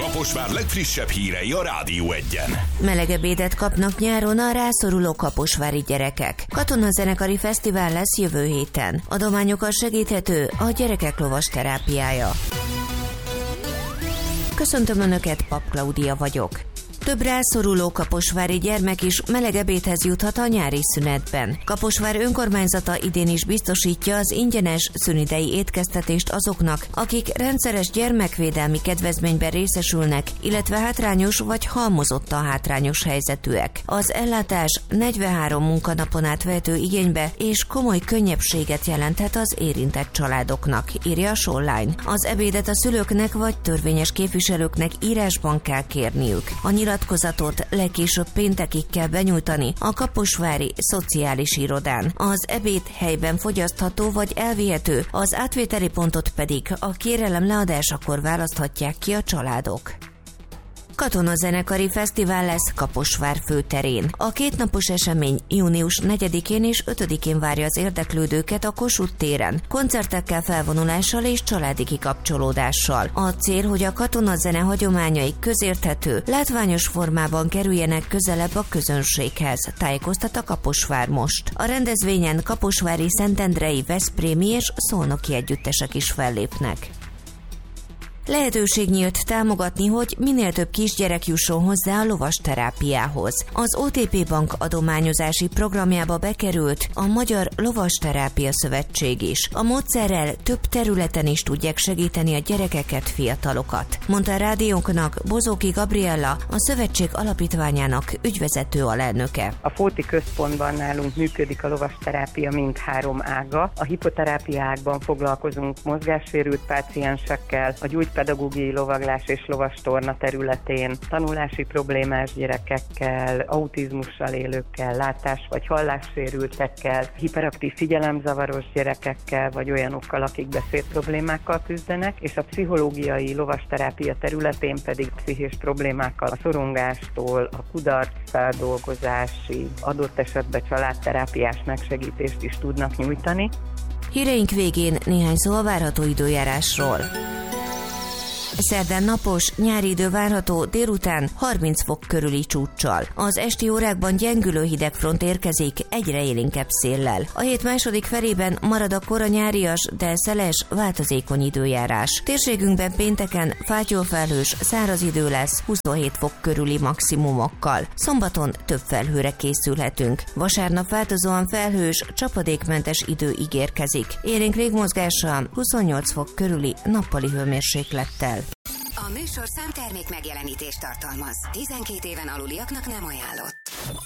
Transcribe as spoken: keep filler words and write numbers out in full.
Kaposvár legfrissebb hírei a Rádió Egyen. Melegebb édet kapnak nyáron a rászoruló kaposvári gyerekek. Katonazenekari fesztivál lesz jövő héten. Adományokkal segíthető a gyerekek lovas terápiája. Köszöntöm Önöket, Pap Klaudia vagyok. Több rászoruló kaposvári gyermek is meleg ebédhez juthat a nyári szünetben. Kaposvár önkormányzata idén is biztosítja az ingyenes szünidei étkeztetést azoknak, akik rendszeres gyermekvédelmi kedvezményben részesülnek, illetve hátrányos vagy halmozottan hátrányos helyzetűek. Az ellátás negyvenhárom munkanapon át vehető igénybe és komoly könnyebbséget jelenthet az érintett családoknak, írja a Showline. Az ebédet a szülőknek vagy törvényes képviselőknek írásban kell kérniük. A nyilatkozatot legkésőbb péntekig kell benyújtani a kaposvári szociális irodán. Az ebéd helyben fogyasztható vagy elvihető, az átvételi pontot pedig a kérelem leadásakor választhatják ki a családok. Katonazenekari fesztivál lesz Kaposvár főterén. A kétnapos esemény június negyedikén és ötödikén várja az érdeklődőket a Kossuth téren, koncertekkel, felvonulással és családi kikapcsolódással. A cél, hogy a katonazene hagyományai közérthető, látványos formában kerüljenek közelebb a közönséghez, tájékoztat a Kaposvár most. A rendezvényen kaposvári, szentendrei, veszprémi és szolnoki együttesek is fellépnek. Lehetőség nyílt támogatni, hogy minél több kisgyerek jusson hozzá a lovas terápiához. Az o té pé Bank adományozási programjába bekerült a Magyar Lovasterápia Szövetség is. A módszerrel több területen is tudják segíteni a gyerekeket, fiatalokat, mondta a rádiónknak Bozóki Gabriella, a szövetség alapítványának ügyvezető alelnöke. A Fóti központban nálunk működik a lovasterápia mindhárom ága. A hipoterápia ágban foglalkozunk mozgássérült páciensekkel, a gyógy pedagógiai lovaglás és lovastorna területén, tanulási problémás gyerekekkel, autizmussal élőkkel, látás- vagy hallássérültekkel, hiperaktív figyelemzavaros gyerekekkel, vagy olyanokkal, akik beszédproblémákkal küzdenek, és a pszichológiai lovasterápia területén pedig pszichés problémákkal, a szorongástól, a kudarc feldolgozási, adott esetben családterápiás megsegítést is tudnak nyújtani. Híreink végén néhány szó a várható időjárásról. Szerdán napos, nyári idő várható, délután harminc fok körüli csúccsal. Az esti órákban gyengülő hidegfront érkezik egyre élénkebb széllel. A hét második felében marad a kora nyárias, de szeles, változékony időjárás. Térségünkben pénteken fátyolfelhős, száraz idő lesz huszonhét fok körüli maximumokkal. Szombaton több felhőre készülhetünk. Vasárnap változóan felhős, csapadékmentes idő ígérkezik. Élénk légmozgással huszonnyolc fok körüli nappali hőmérséklettel. A műsorszám termék megjelenítést tartalmaz. tizenkét éven aluliaknak nem ajánlott.